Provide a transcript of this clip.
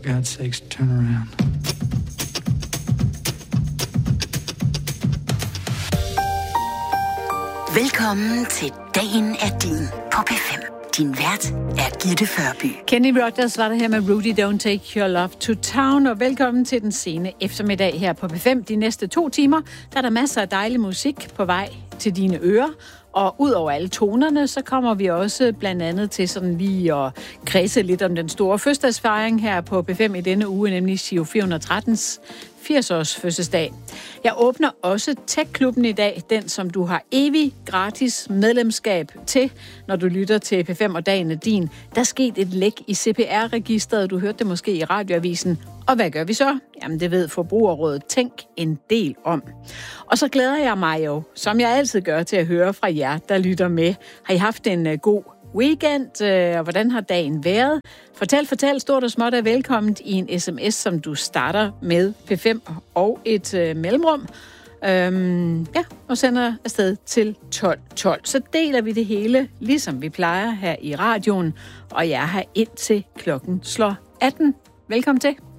For God's sakes, turn around. Velkommen til Dagen er din på P5. Din vært er Gitte Førby. Kenny Rogers var der her med Rudy Don't Take Your Love to Town, og velkommen til den sene eftermiddag her på P5. De næste 2 timer, der er der masser af dejlig musik på vej til dine ører. Og ud over alle tonerne, så kommer vi også blandt andet til sådan lige at kredse lidt om den store fødselsdagsfejring her på P5 i denne uge, nemlig Giro 413's 80-års fødselsdag. Jeg åbner også Tech-klubben i dag, den som du har evig gratis medlemskab til, når du lytter til P5 og Dagen er din. Der er sket et læk i CPR-registret, du hørte det måske i radioavisen. Og hvad gør vi så? Jamen det ved Forbrugerrådet Tænk en del om. Og så glæder jeg mig jo, som jeg altid gør, til at høre fra jer, der lytter med. Har I haft en god weekend, og hvordan har dagen været? Fortæl, stort og småt er velkommen i en sms, som du starter med P5 og et mellemrum. Og sender afsted til 12.12. Så deler vi det hele, ligesom vi plejer her i radioen, og jeg er her indtil klokken slår 18. Velkommen til.